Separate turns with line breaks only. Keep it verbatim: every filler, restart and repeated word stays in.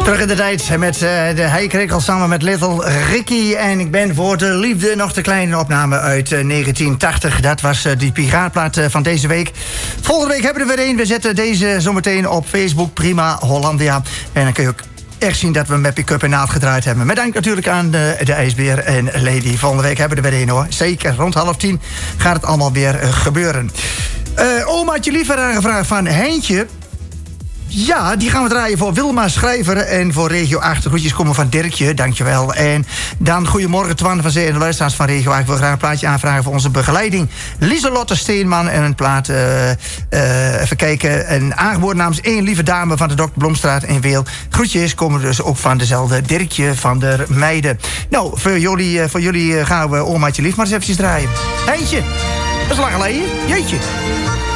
Terug in de tijd met uh, de Heikrikkel samen met Little Ricky. En ik ben voor de liefde nog de kleine opname uit uh, negentien tachtig. Dat was uh, die piraatplaat uh, van deze week. Volgende week hebben we er weer een. We zetten deze zometeen op Facebook. Prima Hollandia. En dan kun je ook echt zien dat we met pick-up en naald gedraaid hebben. Met dank natuurlijk aan de, de IJsbeer en Lady. Volgende week hebben we er weer een hoor. Zeker, rond half tien gaat het allemaal weer uh, gebeuren. Uh, omaatje liever aangevraagd van Heintje. Ja, die gaan we draaien voor Wilma Schrijver en voor Regio acht. De groetjes komen van Dirkje, dankjewel. En dan goedemorgen, Twan van Zee en de luisteraars van Regio acht. Ik wil graag een plaatje aanvragen voor onze begeleiding. Lieselotte Steenman en een plaat, uh, uh, even kijken, een aangeboden namens één lieve dame van de dokter Blomstraat in Weel. Groetjes komen dus ook van dezelfde Dirkje van der Meijden. Nou, voor jullie, uh, voor jullie uh, gaan we omaatje lief maar eens eventjes draaien. Heintje, dat is lang geleden, jeetje.